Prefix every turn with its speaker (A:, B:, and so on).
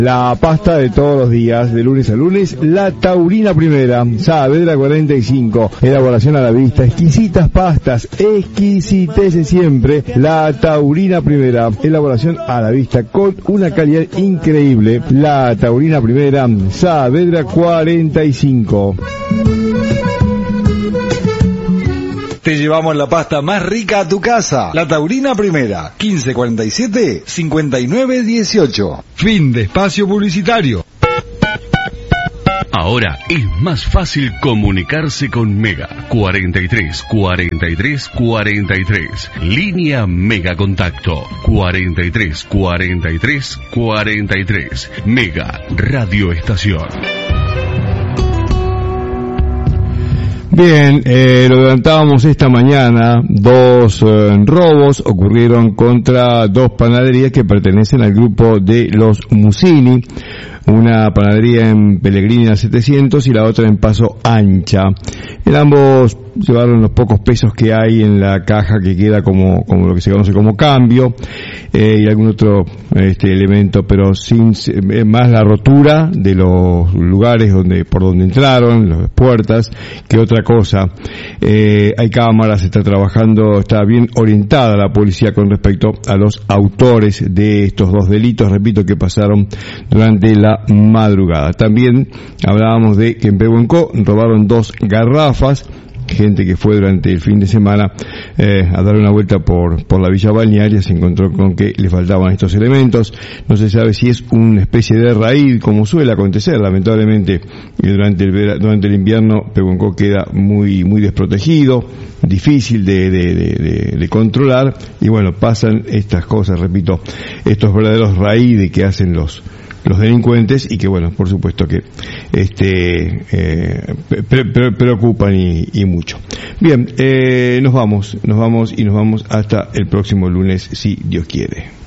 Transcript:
A: La pasta de todos los días, de lunes a lunes, la Taurina Primera, Saavedra 45, elaboración a la vista, exquisitas pastas, exquisitece siempre, la Taurina Primera, elaboración a la vista con una calidad increíble, la Taurina Primera, Saavedra 45.
B: Te llevamos la pasta más rica a tu casa. La Taurina Primera, 1547-5918.
C: Fin de espacio publicitario.
D: Ahora es más fácil comunicarse con Mega. 43 43 43. Línea Mega Contacto. 43 43 43. Mega Radio Estación.
A: Bien, lo adelantábamos esta mañana, dos robos ocurrieron contra dos panaderías que pertenecen al grupo de los Musini, una panadería en Pellegrini 700 y la otra en Paso Ancha. En ambos llevaron los pocos pesos que hay en la caja que queda como lo que se conoce como cambio, y algún otro elemento, pero sin más la rotura de los lugares por donde entraron, las puertas, que otra cosa. Hay cámaras, está trabajando, está bien orientada la policía con respecto a los autores de estos dos delitos, repito, que pasaron durante la madrugada. También hablábamos de que en Pehuenco robaron 2 garrafas, gente que fue durante el fin de semana a dar una vuelta por la Villa Balnearia, se encontró con que le faltaban estos elementos. No se sabe si es una especie de raíz, como suele acontecer, lamentablemente, durante el invierno Pehuenco queda muy desprotegido, difícil de controlar, y bueno, pasan estas cosas, repito, estos verdaderos raíces que hacen los delincuentes, y que bueno, por supuesto que preocupan y mucho. Bien, nos vamos hasta el próximo lunes, si Dios quiere.